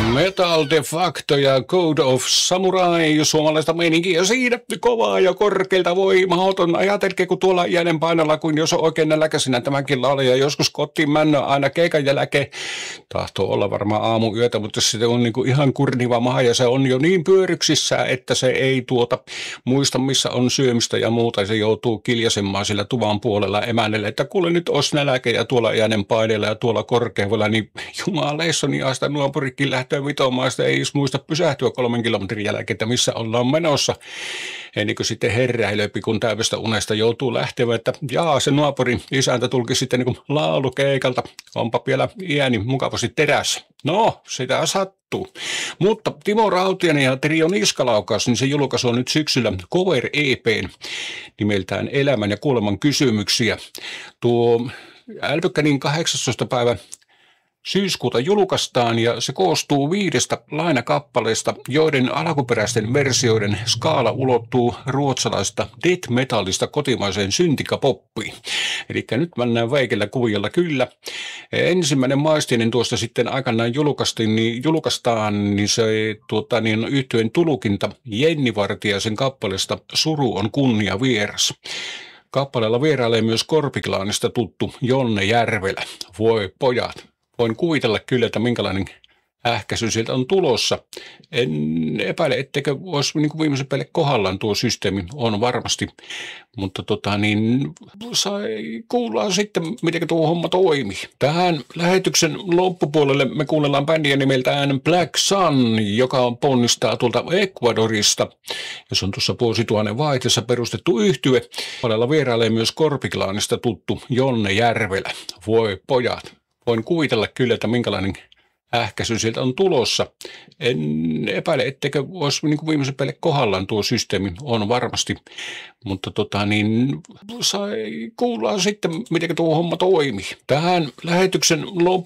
Metal de Facto ja Code of Samurai, suomalaista meininkiä siinä, kovaa ja korkealta voimahoton. Ajatelke, kun tuolla jääden painolla, kuin jos on oikein nälkäisenä tämäkin lauli, ja joskus kotiin männä aina keikan jälkeen. Tahtoo olla varmaan aamuyötä, mutta se on niinku ihan kurniva maha, ja se on jo niin pyöryksissä, että se ei muista, missä on syömistä ja muuta, ja se joutuu kiljasemaan sillä tuvan puolella emännelle, että kuule nyt os nälkä, ja tuolla jääden painella ja tuolla korkealla, niin jumaleissoni asta nuopurikin lähtee vitomaan, sitä ei edes muista pysähtyä 3 kilometrin jälkeen, että missä ollaan menossa. Ennen kuin sitten heräilöpi, kun täydestä unesta joutuu lähtevä, että jaa, se naapurin isäntä tulki sitten niin kuin laulukeikalta. Onpa vielä iäni mukavasti terässä. No, sitä sattuu. Mutta Timo Rautiainen ja Trio Niskalaukaus, niin se julkaisi on nyt syksyllä Cover EP:n nimeltään Elämän ja kuoleman kysymyksiä. Tuo Älpykkänin 18. päivä syyskuuta julkaistaan ja se koostuu 5 lainakappaleesta, joiden alkuperäisten versioiden skaala ulottuu ruotsalaista death metallista kotimaiseen syntikapoppiin. Eli nyt mennään veikellä kuviolla kyllä. Ensimmäinen maistinen tuosta sitten aikanaan julkaistaan, niin se on yhtyeen tulukinta Jenni Vartiaisen kappaleesta Suru on kunnia vieras. Kappaleella vierailee myös Korpiklaanista tuttu Jonne Järvelä. Voi pojat. Voin kuvitella kyllä, että minkälainen ähkäisy sieltä on tulossa. En epäile, etteikö olisi niin kuin viimeisen päälle kohdallaan tuo systeemi, on varmasti. Mutta kuullaan sitten, miten tuo homma toimii. Tähän lähetyksen loppupuolelle me kuunnellaan bändiä nimeltään Black Sun, joka ponnistaa tuolta Ecuadorista. Ja se on tuossa vuosituhannen vaihteessa perustettu yhtye. Palella vierailee myös Korpiklaanista tuttu Jonne Järvelä. Voi pojat. Voin kuvitella kyllä, että minkälainen ähkäisy sieltä on tulossa. En epäile, etteikö olisi niin kuin viimeisen päälle kohdallaan tuo systeemi, on varmasti. Mutta kuullaan sitten, miten tuo homma toimii. Tähän lähetyksen